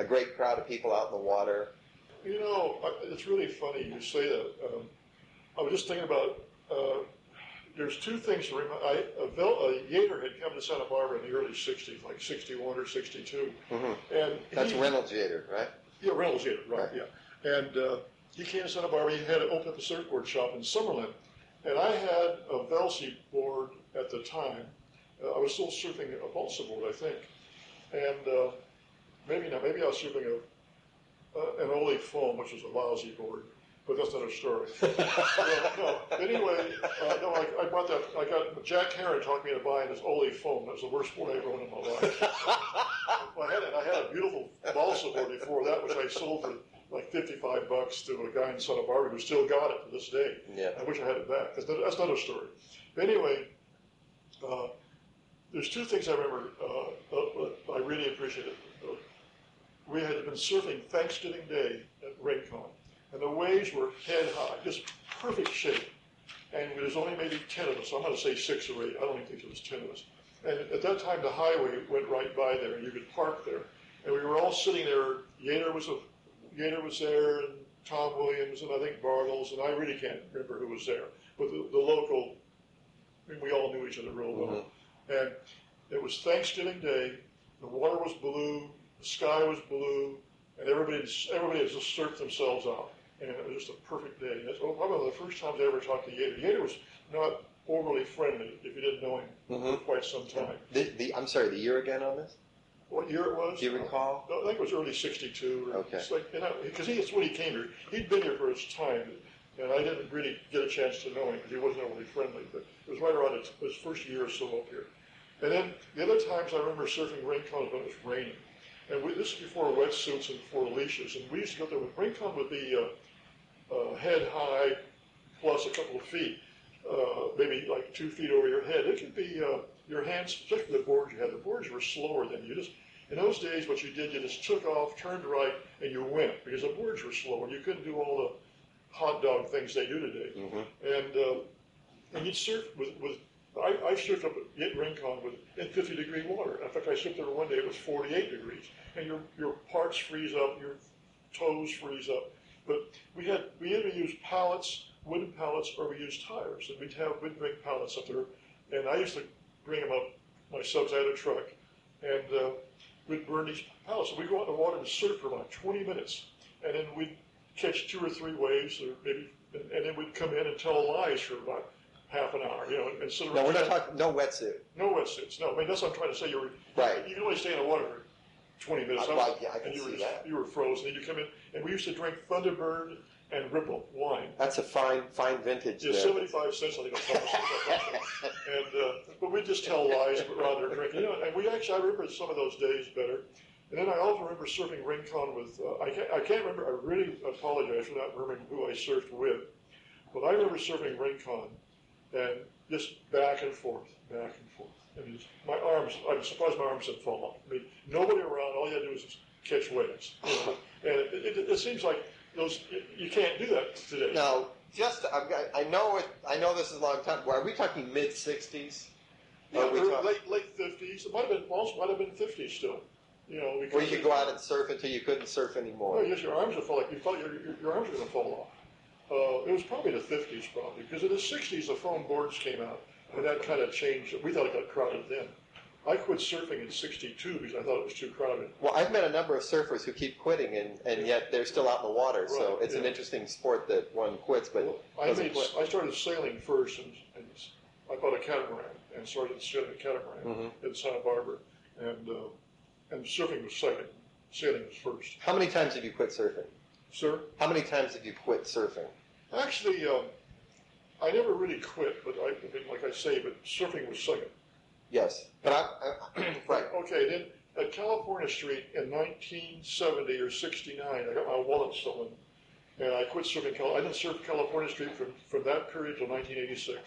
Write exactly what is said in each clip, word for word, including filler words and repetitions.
a great crowd of people out in the water. You know, it's really funny you say that. Um, I was just thinking about, uh, there's two things to remember. I, a, Vel, a Yater had come to Santa Barbara in the early sixties, like sixty-one or sixty-two. Mm-hmm. And That's he, Reynolds Yater, right? Yeah, Reynolds Yater, right, right. yeah. And uh, he came to Santa Barbara. He had to open up a surfboard shop in Summerlin. And I had a Velcy board at the time. Uh, I was still surfing a balsa board, I think. And uh, maybe not, maybe I was surfing a Uh, an Ole foam, which was a lousy board, but that's another story. no, no. Anyway, uh, no, I, I bought that. I got Jack Heron talked me into buying this Ole foam. That was the worst board I ever owned in my life. well, I had it. I had a beautiful balsa board before that, which I sold for like fifty-five bucks to a guy in Santa Barbara who still got it to this day. Yeah. I wish I had it back. That's, that's another story. Anyway, uh, there's two things I remember. Uh, uh, I really appreciate it. Uh, We had been surfing Thanksgiving Day at Rincon, and the waves were head high, just perfect shape. And there was only maybe ten of us. I'm going to say six or eight. I don't even think there was ten of us. And at that time, the highway went right by there, and you could park there. And we were all sitting there. Yater was a, Yater was there, and Tom Williams, and I think Bartles, and I really can't remember who was there. But the, the local, I mean, we all knew each other real well. Mm-hmm. And it was Thanksgiving Day. The water was blue. The sky was blue, and everybody everybody had just surfed themselves out, and it was just a perfect day. That's probably one of the first times I ever talked to Yater. Yater was not overly friendly if you didn't know him mm-hmm. for quite some time. The, the, I'm sorry, the year again on this? What year it was? Do you recall? Uh, I think it was early sixty-two. Or okay. It's like, you know, because he, it's when he came here. He'd been here for his time, and I didn't really get a chance to know him because he wasn't overly friendly. But it was right around his, his first year or so up here. And then the other times I remember surfing Rincon when it was raining. And we, this is before wetsuits and before leashes. And we used to go there with Rincon would be uh, uh, head high plus a couple of feet, uh, maybe like two feet over your head. It could be uh, your hands, especially the boards you had. The boards were slower than you. Just in those days, what you did, you just took off, turned right, and you went because the boards were slower. You couldn't do all the hot dog things they do today. Mm-hmm. And uh, and you'd surf with with. I, I surfed up at Rincon with in fifty degree water. In fact, I surfed there one day, it was forty-eight degrees. And your your parts freeze up, your toes freeze up. But we had we either used pallets, wooden pallets, or we used tires. And we'd have we'd bring pallets up there. And I used to bring them up myself. I had a truck. And uh, we'd burn these pallets. So we'd go out in the water and surf for about twenty minutes. And then we'd catch two or three waves, or maybe, and, and then we'd come in and tell lies for about half an hour, you know, and sort of. No, we're not talking, no wetsuit. No wetsuits, no. I mean, that's what I'm trying to say. You were, right. You can only stay in the water for twenty minutes. I, well, yeah, I can and you see were, that. You were frozen, and you come in, and we used to drink Thunderbird and Ripple wine. That's a fine, fine vintage yeah, there. seventy-five cents, I think, a cup. And, uh, but we'd just tell lies rather than drinking. You know, and we actually, I remember some of those days better. And then I also remember surfing Rincon with, uh, I, can't, I can't remember, I really apologize for not remembering who I surfed with. But I remember surfing Rincon, and just back and forth, back and forth. I mean, my arms, I'm surprised my arms didn't fall off. I mean, nobody around, all you had to do was just catch waves. You know? And it, it, it seems like those, you can't do that today. Now, just, I've got, I know it, I know this is a long time, are we talking mid-sixties? Yeah, we talk- late, late fifties. It might have been, also might have been fifties still. You know, where you could go out and surf until you couldn't surf anymore. Oh, yes, your arms would fall, like, you felt your, your, your arms were going to fall off. Uh, it was probably the fifties, probably, because in the sixties the foam boards came out, and that kind of changed. We thought it got crowded then. I quit surfing in sixty-two because I thought it was too crowded. Well, I've met a number of surfers who keep quitting, and, and yet they're still out in the water. Right, so it's yeah. an interesting sport that one quits, but well, I doesn't made, quit. I started sailing first, and, and I bought a catamaran and started sailing a catamaran mm-hmm. in Santa Barbara, and uh, and surfing was second, sailing was first. How many times have you quit surfing? Sir? How many times have you quit surfing? Actually, um, I never really quit, but I, I mean, like I say, but surfing was second. Yes, but I, I right. Okay, then at California Street in nineteen seventy or sixty-nine, I got my wallet stolen, and I quit surfing. I didn't surf California Street from, from that period till nineteen eighty-six.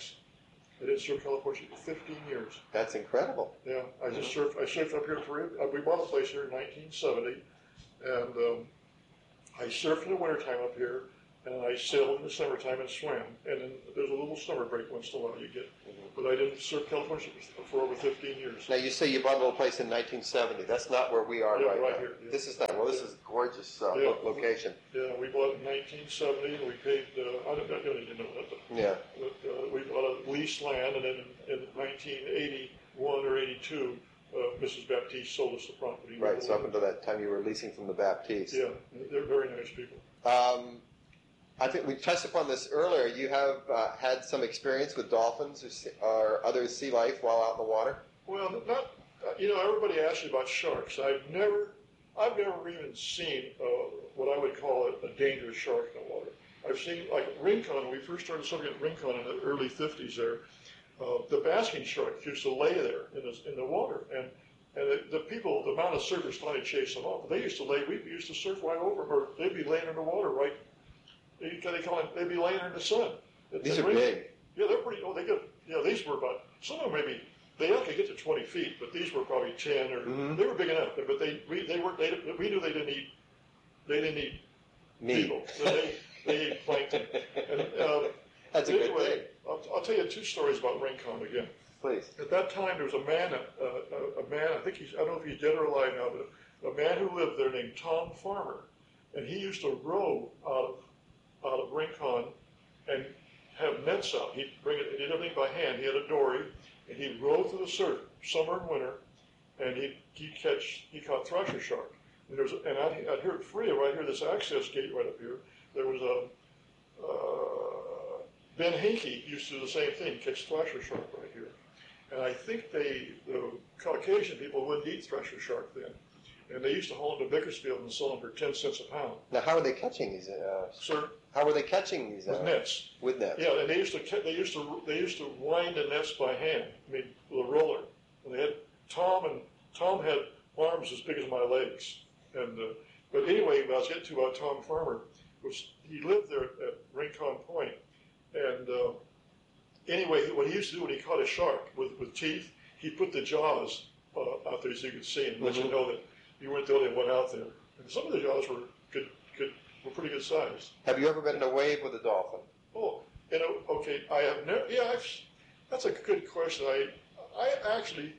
I didn't surf California Street for fifteen years. That's incredible. Yeah, I just surfed. I surfed up here for. Uh, we bought a place here in nineteen seventy, and um, I surfed in the wintertime up here. and I sailed in the summertime and swam. And then there's a little summer break once in a while you get. But I didn't surf California for over fifteen years. Now you say you bought a little place in nineteen seventy. That's not where we are Yeah, right, right now. here, yeah. This is not. Well, this is a gorgeous uh, Yeah. lo- location. Yeah, we bought it in nineteen seventy, and we paid, uh, I don't, I don't even know that, but, Yeah. but uh, we bought a leased land, and then in, in nineteen eighty-one or eighty-two, uh, Missus Baptiste sold us the property. Right. So up until that time, you were leasing from the Baptiste. Yeah, they're very nice people. Um, I think we touched upon this earlier. You have uh, had some experience with dolphins or, sea, or other sea life while out in the water. Well, not, uh, you know, everybody asks me about sharks. I've never, I've never even seen uh, what I would call a, a dangerous shark in the water. I've seen, like Rincon, when we first started swimming at Rincon in the early fifties there, uh, the basking sharks used to lay there in the, in the water. And, and the, the people, the amount of surfers thought to chase them off. But they used to lay, we used to surf right over them, or they'd be laying in the water right, they, they call it, they'd be laying in the sun. These And are Rincon- big. Yeah, they're pretty, oh, they get, you know, these were about, some of them maybe, they actually get to twenty feet, but these were probably ten, or, Mhm. they were big enough, but they, we, they weren't, they, we knew they didn't eat, they didn't eat Me. people. They, they ate plankton. And, uh, That's a good anyway, thing. I'll, I'll tell you two stories about Rincon again. Please. At that time, there was a man, uh, a, a man, I think he's, I don't know if he's dead or alive now, but a man who lived there named Tom Farmer, and he used to row out of, out of Rincon and have nets out. He'd bring it, he did everything by hand. He had a dory, and he'd row through the surf, summer and winter, and he'd, he'd catch, he caught thrasher shark. And there was, and out, out here at Fria, right here, this access gate right up here, there was a, uh, Ben Hinkey used to do the same thing, catch thrasher shark right here. And I think they, the Caucasian people wouldn't eat thresher shark then. And they used to haul them to Bakersfield and sell them for ten cents a pound. Now, how are they catching these? Uh, Sir, how are they catching these? with Uh, nets. With nets. Yeah, and they used to ca- they used to they used to wind the nets by hand. I mean, with a roller. And they had Tom and Tom had arms as big as my legs. And uh, but anyway, when I was getting to uh, Tom Farmer, was he lived there at Rincon Point, and uh, anyway, what he used to do when he caught a shark with, with teeth, he put the jaws uh, out there so you could see and let Mhm. you know that you weren't the only one out there. And some of the jaws were good, good, were pretty good size. Have you ever been in a wave with a dolphin? Oh, you know, okay, I have never. Yeah, I've, that's a good question. I, I actually,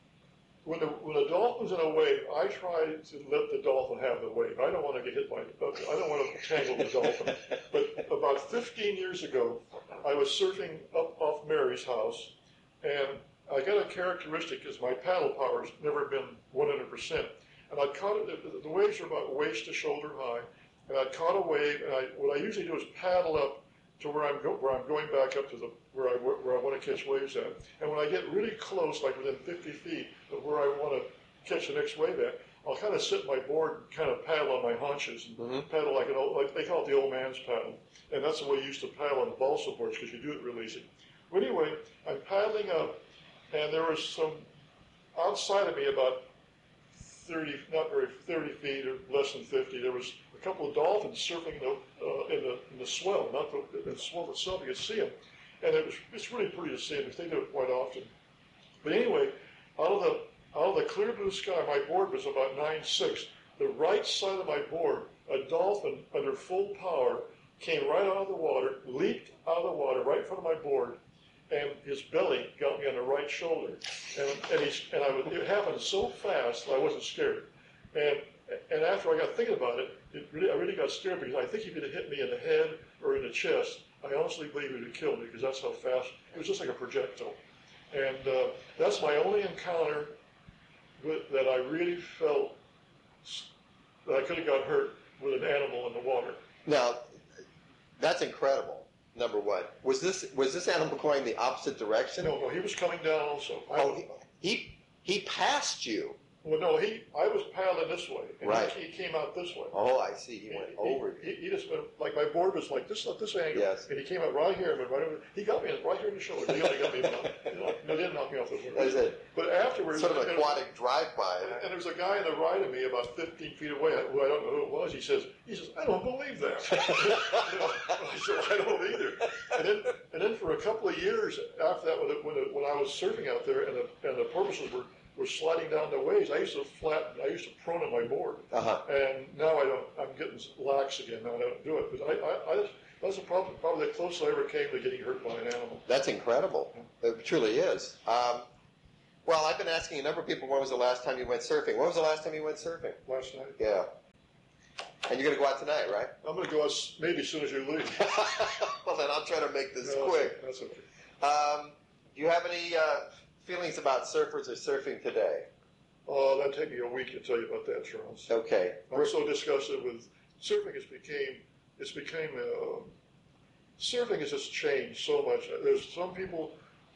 when the when a dolphin's in a wave, I try to let the dolphin have the wave. I don't want to get hit by. I don't want to tangle the dolphin. But about fifteen years ago, I was surfing up off Mary's house, and I got a characteristic is my paddle power's never been one hundred percent. And I caught it. The, the waves are about waist to shoulder high, and I caught a wave. And I what I usually do is paddle up to where I'm go, where I'm going back up to the where I where I want to catch waves at. And when I get really close, like within fifty feet of where I want to catch the next wave at, I'll kind of sit my board and kind of paddle on my haunches and Mhm. paddle like an old, like they call it the old man's paddle. And that's the way you used to paddle on the balsa boards because you do it real easy. Well, anyway, I'm paddling up, and there was some outside of me about thirty, not very thirty feet or less than fifty. There was a couple of dolphins surfing in the uh, in the in the swell, not the, in the swell itself. You could see them, and it was it's really pretty to see them because they do it quite often. But anyway, out of the out of the clear blue sky, my board was about nine six. The right side of my board, a dolphin under full power came right out of the water, leaped out of the water right in front of my board, and his belly got me on the right shoulder. And and, he, and I was, it happened so fast that I wasn't scared. And and after I got thinking about it, it really, I really got scared because I think he could have hit me in the head or in the chest. I honestly believe he would have killed me because that's how fast. It was just like a projectile. And uh, that's my only encounter with, that I really felt that I could have got hurt with an animal in the water. Now, that's incredible. Number one, was this was this animal going the opposite direction? No, no, he was coming down also. I Oh, was- he, he he passed you. well, no, he. I was paddling this way, and Right. he, he came out this way. Oh, I see. He went over He, you. he, he just went like my board was like this, this angle, Yes. and he came out right here and went right over. He got me right here in the shoulder. He only got me about. No, didn't knock me off the floor. That's it. But afterwards, Sort of and- aquatic drive-by. And there was a guy on the right of me, about fifteen feet away, who I don't know who it was. He says, "He says I don't believe that." You know, I said, "I don't either." And then, and then for a couple of years after that, when it, when, it, when I was surfing out there, and the and the porpoises were, were sliding down the waves, I used to flatten, I used to prone on my board. Uh-huh. And now I don't. I'm I'm getting lax again now. I don't do it, but I, I, I that's a problem. Probably the closest I ever came to getting hurt by an animal. That's incredible. It truly is. Um, well, I've been asking a number of people, when was the last time you went surfing? When was the last time you went surfing? Last night. Yeah. And you're going to go out tonight, right? I'm going to go out maybe as soon as you leave. Well, then I'll try to make this No, quick. That's okay. Um, do you have any uh, feelings about surfers or surfing today? Oh, that'd take me a week to tell you about that, Charles. Okay. I'm so disgusted with surfing. Has became it's became uh, surfing has just changed so much. There's some people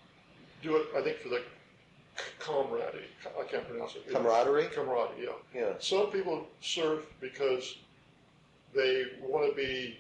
do it, I think, for the camaraderie. I can't pronounce it. Camaraderie? Camaraderie, yeah. Yeah. Some people surf because they want to be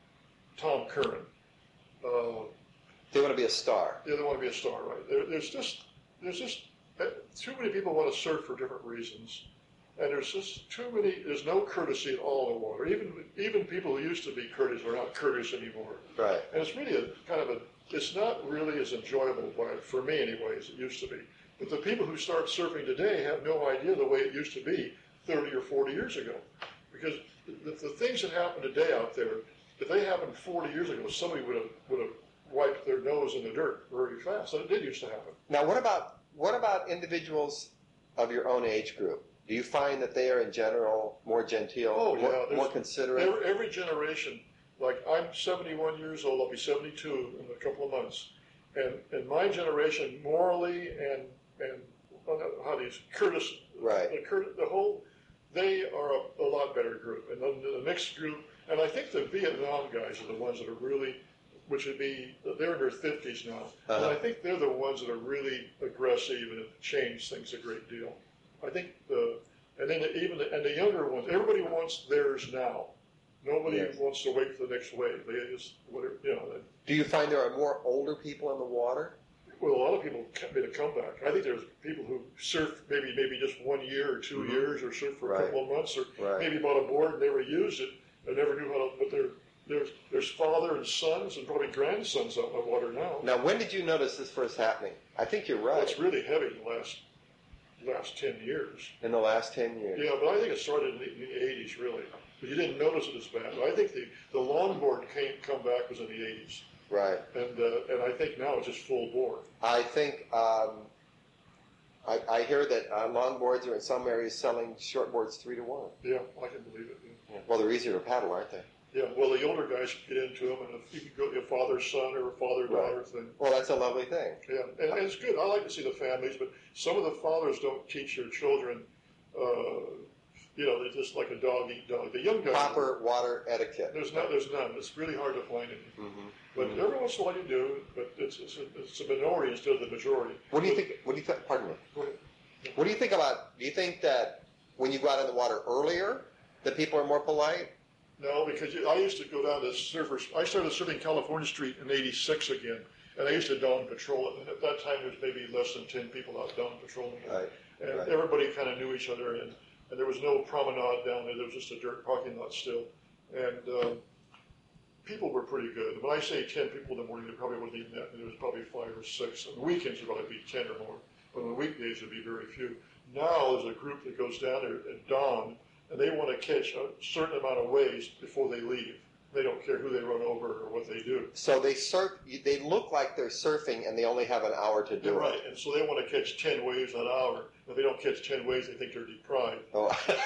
Tom Curran. Uh, They want to be a star. Yeah, they want to be a star, right? There, there's just there's just too many people want to surf for different reasons, and there's just too many. There's no courtesy at all in the water. Even even people who used to be courteous are not courteous anymore. Right. And it's really a kind of a. It's not really as enjoyable, by, for me anyway, as it used to be. But the people who start surfing today have no idea the way it used to be thirty or forty years ago, because the, the things that happen today out there, if they happened forty years ago, somebody would have would have wiped their nose in the dirt very fast. And it did used to happen. Now, what about what about individuals of your own age group? Do you find that they are in general more genteel, Oh, more, yeah, more considerate? Every, every generation, like I'm seventy-one years old, I'll be seventy-two in a couple of months. And and my generation, morally and and how these courteous, Right. the, curt, the whole, they are a, a lot better group. And then the mixed group, and I think the Vietnam guys are the ones that are really, which would be, they're in their fifties now. Uh-huh. And I think they're the ones that are really aggressive and have changed things a great deal. I think the, and then the, even the, and the younger ones, everybody wants theirs now. Nobody Yes. wants to wait for the next wave. They just, whatever, you know. They, Do you find there are more older people in the water? well, a lot of people made a comeback. I think there's people who surf maybe maybe just one year or two Mhm. years, or surf for Right. a couple of months, or Right. maybe bought a board and never used it and never knew how to. But there, there's there's father and sons and probably grandsons out in the water now. Now, when did you notice this first happening? I think you're right. It's really heavy the last last ten years. In the last ten years. Yeah, but I think it started in the, in the eighties really. But you didn't notice it as bad. But I think the the longboard came comeback was in the eighties. Right. And uh, and I think now it's just full bore. I think um, I, I hear that uh, longboards are in some areas selling shortboards three to one. Yeah, I can believe it. Yeah. Well, they're easier to paddle, aren't they? Yeah, well, the older guys can get into them, and if you can go a father-son or a father-daughter Right. thing. Well, that's a lovely thing. Yeah, and, and it's good. I like to see the families, but some of the fathers don't teach their children, uh, you know, they're just like a dog eat dog. The young guys. Proper water etiquette. There's not, there's none. It's really hard to find it. Mm-hmm. But Mhm. every once in a while you do, but it's, it's, a, it's a minority instead of the majority. What do you think? What do you think? Pardon me. Go ahead. What do you think about? Do you think that when you go out in the water earlier, that people are more polite? No, because you- I used to go down to surfers. I started surfing California Street in eighty-six again, and I used to dawn patrol it. And at that time, there was maybe less than ten people out dawn patrolling it. Right. And Right. everybody kind of knew each other, and, and there was no promenade down there. There was just a dirt parking lot still. And um, people were pretty good. When I say ten people in the morning, there probably wasn't even that. There was probably five or six. On the weekends, there would probably be ten or more. But on the weekdays, there'd be very few. Now there's a group that goes down there at dawn, and they want to catch a certain amount of waves before they leave. They don't care who they run over or what they do. So they surf. They look like they're surfing, and they only have an hour to do You're it. right, and so they want to catch ten waves an hour. If they don't catch ten waves, they think they're deprived. Oh.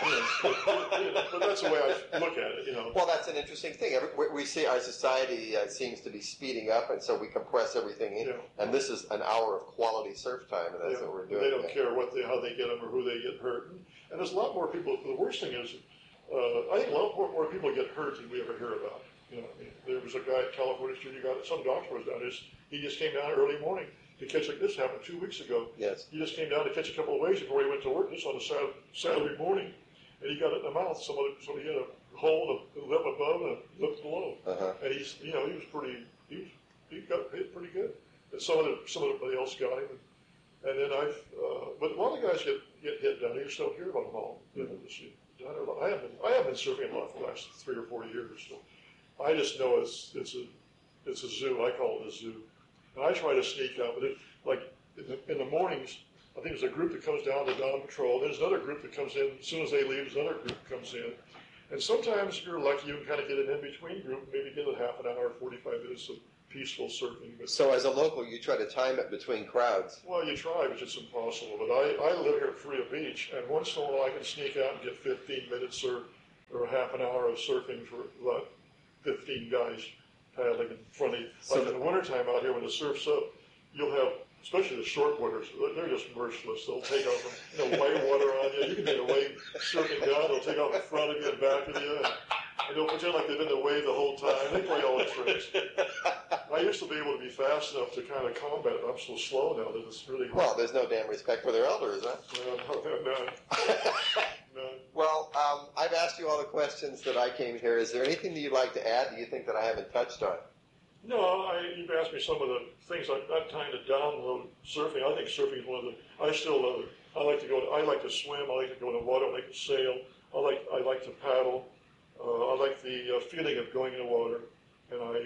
You know, but that's the way I look at it, you know. Well, that's an interesting thing. Every, we, we see our society uh, seems to be speeding up, and so we compress everything in. Yeah. And this is an hour of quality surf time, and that's Yeah, what we're doing. They don't yeah. care what they, how they get them or who they get hurt. And, and there's a lot more people. The worst thing is, uh, I think a lot more, more people get hurt than we ever hear about. You know, I mean, there was a guy at California Street. Got some doctor was down. His, he just came down early morning to catch. Like this happened two weeks ago. Yes. He just came down to catch a couple of waves before he went to work. This on a Saturday, Saturday morning, and he got it in the mouth. Somebody, somebody had a hole, a lip above and a lip below. Uh-huh. And he's, you know, he was pretty. He was, he got hit pretty good. And some of the, some of everybody else got him. And, and then I've, uh, but a lot of guys get get hit down here. You just don't hear about them all. You know, just, I don't know. I haven't been, I haven't been surfing a lot for the last three or four years. So I just know it's it's a it's a zoo. I call it a zoo. And I try to sneak out, but it, like in the, in the mornings, I think there's a group that comes down to dawn patrol. There's another group that comes in as soon as they leave. There's another group that comes in, And sometimes if you're lucky, you can kind of get an in-between group, maybe get a half an hour, forty-five minutes of peaceful surfing. But, So as a local, you try to time it between crowds. well, you try, but it's impossible. But I, I live here at Freya Beach, and once in a while I can sneak out and get fifteen minutes or, or half an hour of surfing for about fifteen guys paddling in front of you. So Like in the wintertime out here when the surf's up, you'll have, especially the short boarders, they're just merciless. They'll take off, you know, white water on you. You can get a wave surfing down. They'll take off in front of you and back of you. And, and they'll pretend like they've been in the wave the whole time. They play all the tricks. I used to be able to be fast enough to kind of combat it. I'm so slow now that it's really hard. Well, there's no damn respect for their elders, huh? No, no, no, no. Well, um, I've asked you all the questions that I came here. Is there anything that you'd like to add? Do you think that I haven't touched on? No, I, you've asked me some of the things. I'm not trying to download surfing. I think surfing is one of the. I still love it. I like to go. I like to swim. I like to go in the water. I like to sail. I like. I like to paddle. Uh, I like the uh, feeling of going in the water, and I.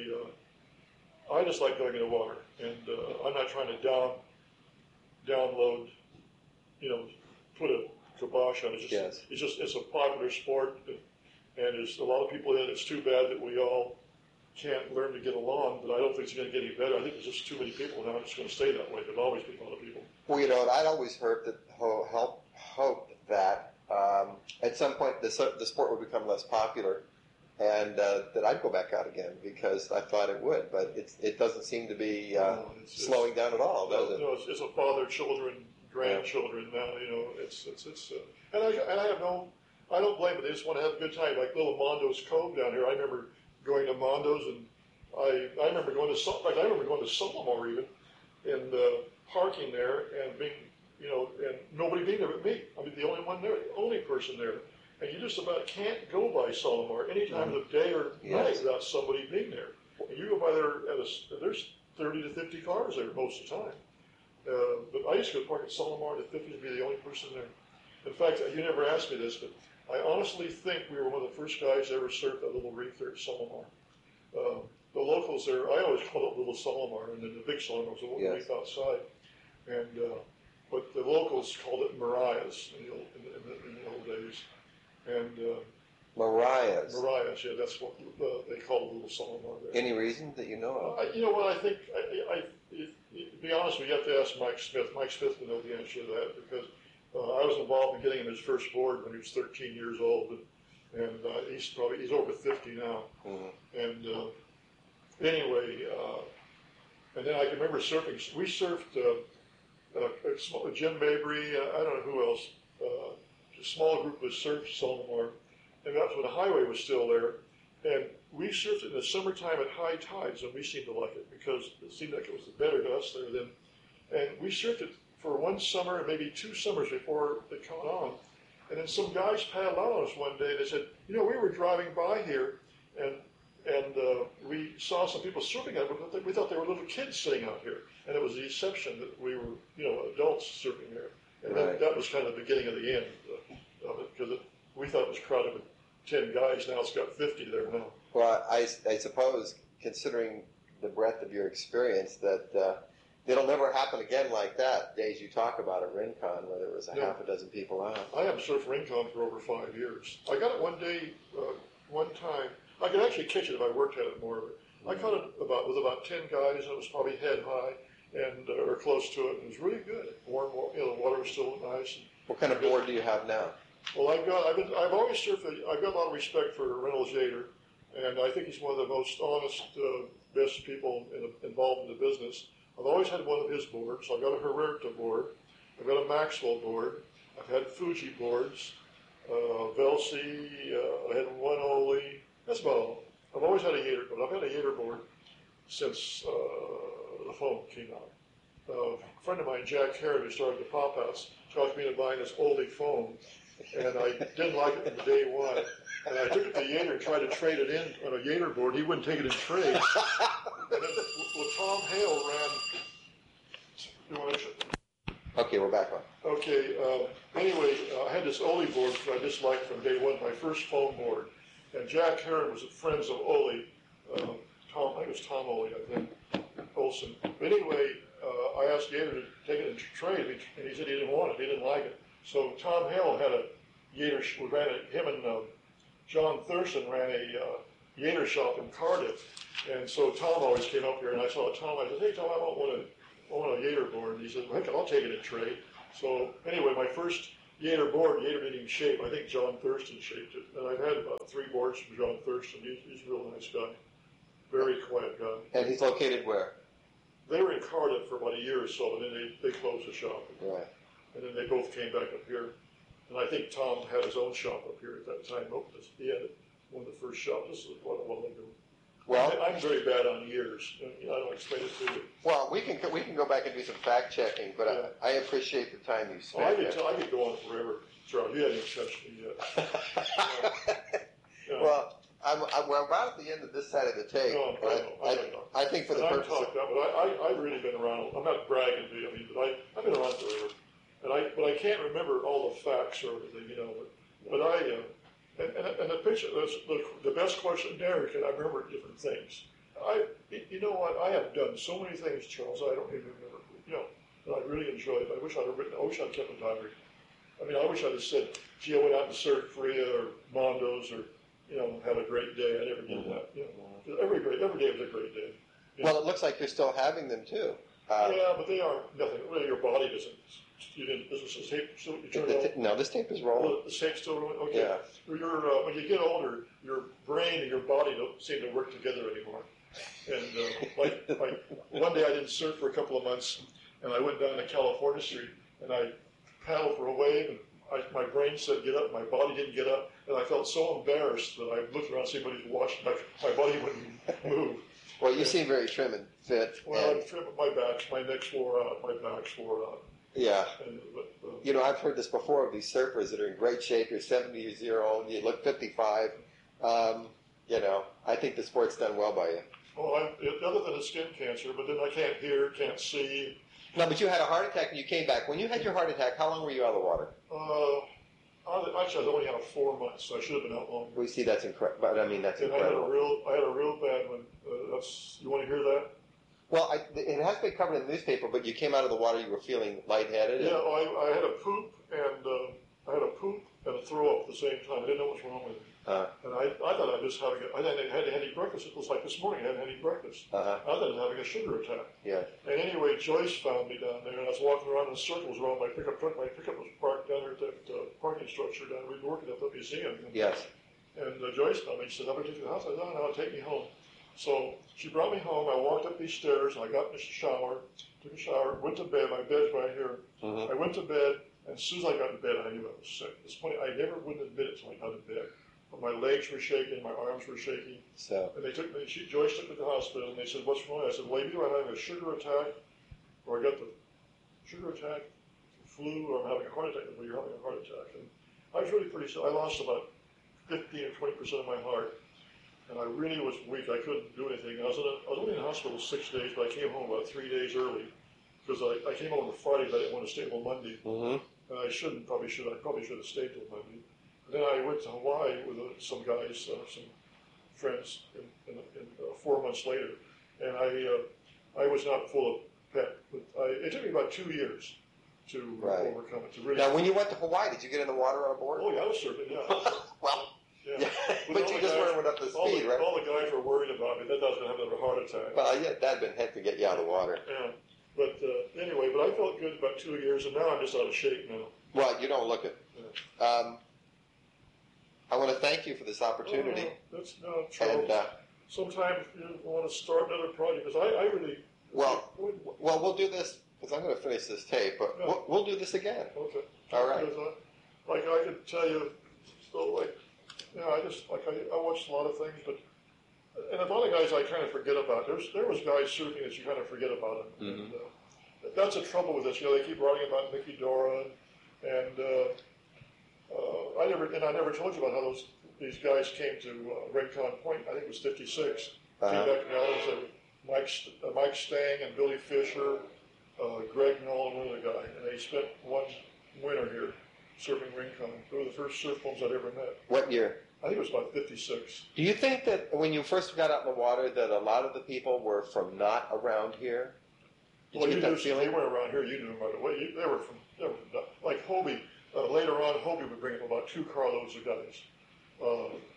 Uh, I just like going in the water, and uh, I'm not trying to down download. You know, put a kibosh on it. It's just, Yes. it's just. It's a popular sport, and there's a lot of people in it. It's too bad that we all can't learn to get along, but I don't think it's going to get any better. I think there's just too many people now. It's going to stay that way. There'll always be a lot of people. Well, you know, I'd always heard that ho- help, hoped that um, at some point the, so- the sport would become less popular, and uh, that I'd go back out again because I thought it would. But it's, it doesn't seem to be uh, No, it's- slowing down at all, does No, it? no, it's, it's a father, children, grandchildren now. You know, it's it's it's. Uh, and I and I have no, I don't blame it. They just want to have a good time. Like little Mondo's Cove down here. I remember going to Mondo's, and I I remember going to Sol- like I remember going to Solomar even, and uh, parking there and being, you know, and nobody being there but me. I mean, the only one there, the only person there. And you just about can't go by Solomar any time of the day or Yes. night without somebody being there. And you go by there at a, there's thirty to fifty cars there most of the time. Uh, but I used to go park at Solomar to fifty to be the only person there. In fact, you never asked me this, but I honestly think we were one of the first guys to ever surf that little reef there at Solomar. Uh, the locals there, I always called it Little Solomar, and then the big Solomar was the one Yes. reef outside. And uh, but the locals called it Mariah's in the old, in the, in the, in the old days. And uh, Mariah's. Mariah's, yeah, that's what uh, they call it Little Solomar there. Any reason that you know of? I, you know what? I think, I, I, if, if, to be honest, we have to ask Mike Smith. Mike Smith would know the answer to that because uh, I was involved in getting him his first board when he was thirteen years old, and, and uh, he's probably he's over fifty now. Mhm. And uh, anyway, uh, and then I can remember surfing. We surfed uh, a, a small, Jim Mabry. Uh, I don't know who else. Uh, a small group was surfed Solomar, and that's when the highway was still there. And we surfed it in the summertime at high tides, and we seemed to like it because it seemed like it was better to us there then. And we surfed it for one summer and maybe two summers before it caught on. And then some guys paddled out on us one day. They said, you know, we were driving by here, and and uh, we saw some people surfing out, but we thought they were little kids sitting out here. And it was the exception that we were, you know, adults surfing there. And Right. then that was kind of the beginning of the end of it, because we thought it was crowded with ten guys. Now it's got fifty there now. Well, I, I suppose, considering the breadth of your experience, that uh, it'll never happen again like that. Days you talk about at Rincon, where there was a No. half a dozen people out. I haven't surfed Rincon for over five years. I got it one day, uh, one time. I could actually catch it if I worked at it more. But I caught it about with about ten guys, and it was probably head high and uh, or close to it. And it was really good. Warm, wa- you know, the water was still nice. What kind of board do you have now? Well, I've got, I've been, I've always surfed. I've got a lot of respect for Reynolds Yater, and I think he's one of the most honest, uh, best people in, involved in the business. I've always had one of his boards. I've got a Hererta board. I've got a Maxwell board. I've had Fuji boards, uh, Velsi. Uh, I had one Oli. That's about all. I've always had a Yater, but I've had a Yater board since uh, the phone came out. Uh, a friend of mine, Jack Herod, who started the Pop House, talked me into buying this oldie phone, and I didn't like it from day one. And I took it to Yater and tried to trade it in on a Yater board. He wouldn't take it in trade. And then, well, Tom Hale ran. You want to, Okay, we're back on. okay. Uh, anyway, uh, I had this Oli board that I disliked from day one, my first phone board. And Jack Herod was at Friends of Oli. Uh, Tom, I think it was Tom Oli, I think, Olson. But anyway, uh, I asked Yater to take it in trade, and he said he didn't want it. He didn't like it. So Tom Hale had a Yater. We ran it. Him and uh, John Thurston ran a uh, Yater shop in Cardiff, and so Tom always came up here, and I saw Tom. I said, "Hey, Tom, I want one of I want a Yater board." And he said, "Heck, I'll take it in trade." So anyway, my first Yater board, Yater didn't even shape. I think John Thurston shaped it, and I've had about three boards from John Thurston. He's, he's a real nice guy, very quiet guy. And he's located where? They were in Cardiff for about a year or so, and then they, they closed the shop. Right. And then they both came back up here. And I think Tom had his own shop up here at that time. Oh, he had one of the first shops. This is quite a while ago. Well, I, I'm very bad on years. I don't explain it to you. Well, we can we can go back and do some fact checking, but Yeah. I, I appreciate the time you Oh, I spent. could tell, I could go on forever. Charles, you haven't touched me yet. Yeah. Well, I'm, I'm, we're about at the end of this side of the tape. No, I know, I I, know. I, I think for the And I've purpose of, talked that, but I, I, I've really been around. I'm not bragging to you, I mean, but I, I've been around forever. And I, but I can't remember all the facts or everything, you know. But, but I, uh, and, and, and the picture, the, the best question there, can I remember different things. I, you know what, I have done so many things, Charles, I don't even remember, you know, that I really enjoyed. I wish I'd have written, I wish I'd kept a diary. I mean, I wish I'd have said, gee, I went out to surf Korea or Mondo's or, you know, have a great day. I never did Mm-hmm. that, you know. Every, great, every day was a great day. You well, know? it looks like you're still having them too. Uh, Yeah, but they are nothing. Really, your body doesn't. You didn't. This is the tape. So you turn the it t- no, this tape is rolling. on. The tape still rolling. Okay. Yeah. Your uh, when you get older, your brain and your body don't seem to work together anymore. And uh, like, like one day I didn't surf for a couple of months, and I went down to California Street and I paddled for a wave, and I, my brain said get up, my body didn't get up, and I felt so embarrassed that I looked around to see if anybody's watching. My, my body wouldn't move. Well, you seem very trim and fit. Well, and, I'm tripping. My back, my neck's wore out, my back's wore out. yeah. And, but, uh, You know, I've heard this before of these surfers that are in great shape. You're seventy years old, you look fifty-five. Um, you know, I think the sport's done well by you. well, I, it, other than the skin cancer, but then I can't hear, can't see. No, but you had a heart attack and you came back. When you had your heart attack, how long were you out of the water? Uh, I, actually, I was only out four months, so I should have been out longer. We see that's incredible. But I mean, that's And I had a incredible. real, I had a real bad one. Uh, that's you want to hear that? Well, I, it has been covered in the newspaper, but you came out of the water, you were feeling lightheaded. Yeah, and- I, I had a poop and uh, I had a poop and a throw up at the same time. I didn't know what was wrong with me. Uh, And I, I thought I was having a, I hadn't had any breakfast. It was like this morning. I hadn't had any breakfast. uh-huh. I thought I was having a sugar attack. Yeah. And anyway, Joyce found me down there, and I was walking around in circles around my pickup truck. My pickup was parked down there at that uh, parking structure down there. We'd been working at the museum. Yes. And uh, Joyce found me. She said, I'm going to take you to the house. I said, no, no, take me home. So she brought me home. I walked up these stairs, and I got in the shower, took a shower, went to bed. My bed's right here. Mm-hmm. I went to bed, and as soon as I got in bed, I knew I was sick. It's funny, I never wouldn't admit it until I got in bed. But my legs were shaking, my arms were shaking. So, And they took me, she, Joyce took me to the hospital, and they said, what's wrong? I said, well, either I'm having a sugar attack, or I got the sugar attack, flu, or I'm having a heart attack. Well, you're having a heart attack. And I was really pretty sick. I lost about fifteen or twenty percent of my heart, and I really was weak. I couldn't do anything. I was, in a, I was only in the hospital six days, but I came home about three days early, because I, I came home on Friday, but I didn't want to stay till Monday. mm-hmm. And I shouldn't, probably should, I probably should have stayed till Monday. Then I went to Hawaii with uh, some guys, uh, some friends, in, in, in, uh, four months later, and I uh, I was not full of pep. But I, it took me about two years to Right. overcome it. To really. Now, when you went to Hawaii, did you get in the water on board? Oh yeah, I was surfing. Yeah. Well, yeah. yeah, But but all you the just guys- weren't up to all speed, the, right? All the guys were worried about me. That I was going to have another heart attack. Well, yeah, that'd been heck to get you out of the water. Yeah. But uh, anyway, but I felt good about two years, and now I'm just out of shape now. Well, you don't look it. Yeah. Um, I want to thank you for this opportunity. Oh, that's no trouble. And, uh, Sometimes you want to start another project, because I, I really. well, well, we'll do this, because I'm going to finish this tape, but Yeah. we'll, we'll do this again. Okay. All right. Because, uh, like I could tell you, so like, you know, I just like I, I watched a lot of things, but and a lot of guys I kind of forget about. There's there was guys surfing that you kind of forget about them. Mhm. And, uh, that's the trouble with this. You know, they keep writing about Mickey Dora, and uh, uh, I never and I never told you about how those these guys came to uh, Rincon Point. I think it was fifty-six. Uh-huh. Came back to the islands. And Mike St- uh, Mike Stang and Billy Fisher, uh, Greg Nolan, one other guy, and they spent one winter here surfing Rincon. They were the first surf homes I'd ever met. What year? I think it was about fifty-six. Do you think that when you first got out in the water that a lot of the people were from not around here? Did Well, you you get knew that they feeling? weren't around here. You knew them right away. You, they were from, they were from like Hobie. Uh, later on, Hobie would bring up about two carloads of guys. Uh,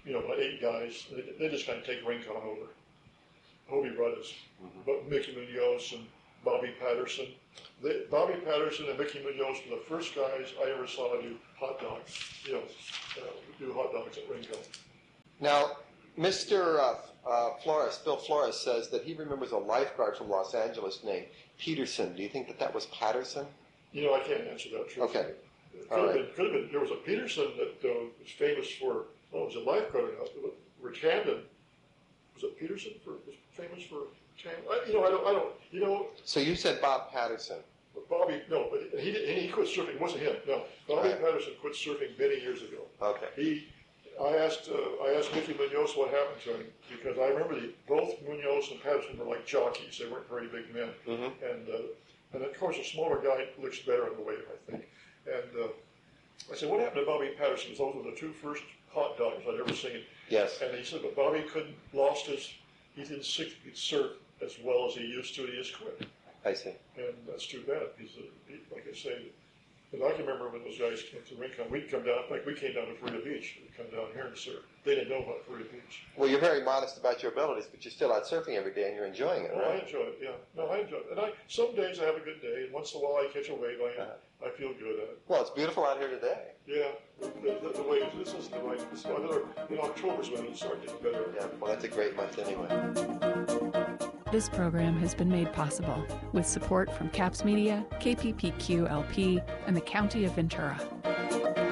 you know, about eight guys. They, they just kind of take Rincon over. Hobie Brothers, mm-hmm. Mickey Munoz and Bobby Patterson. They, Bobby Patterson and Mickey Munoz were the first guys I ever saw do hot dogs, you know, uh, do hot dogs at Rincon. Now, Mister Uh, uh, Flores, Bill Flores, says that he remembers a lifeguard from Los Angeles named Peterson. Do you think that that was Patterson? You know, I can't answer that truthfully. Okay. It could, All have right. been, could have been. There was a Peterson that uh, was famous for, well, was it lifeguard or not? Rich Hamden. Was it Peterson for, was famous for Hamden? I, you know, I don't, I don't, you know. So you said Bob Patterson. Bobby, no, but he he quit surfing. It wasn't him. No, Bobby Right. Patterson quit surfing many years ago. Okay. He, I asked, uh, I asked Mickey Munoz what happened to him because I remember the, both Munoz and Patterson were like jockeys. They weren't very big men, Mm-hmm. and uh, and of course a smaller guy looks better on the wave, I think. And uh, I said, what happened to Bobby Patterson? Those were the two first hot dogs I'd ever seen. Yes. And he said, but Bobby couldn't lost his, he didn't surf as well as he used to. He just quit. I see. And that's too bad because, uh, he, like I say, and I can remember when those guys came to Rincon, we'd come down, like we came down to Florida Beach, we'd come down here and surf. They didn't know about Florida Beach. Well, you're very modest about your abilities, but you're still out surfing every day and you're enjoying it, Oh, right? I enjoy it, yeah. No, I enjoy it. And I, some days I have a good day, and once in a while I catch a wave, I, Uh-huh. I feel good at it. Well, it's beautiful out here today. Yeah, the, the, the waves, this isn't the right, this, another, in October's when it'll start getting better. Yeah, well, that's a great month anyway. This program has been made possible with support from CAPS Media, K P P Q L P, and the County of Ventura.